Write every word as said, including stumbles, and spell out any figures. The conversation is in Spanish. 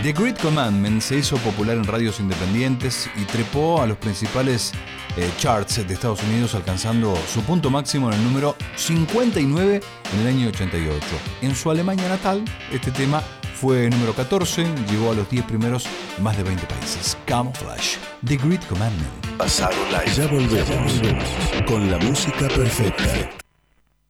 The Great Commandment se hizo popular en radios independientes y trepó a los principales eh, charts de Estados Unidos, alcanzando su punto máximo en el número cincuenta y nueve en el año ochenta y ocho. En su Alemania natal, este tema fue número catorce, llegó a los diez primeros en más de veinte países. Camouflage, The Great Commandment. Pasado Live. Ya volvemos con la música perfecta.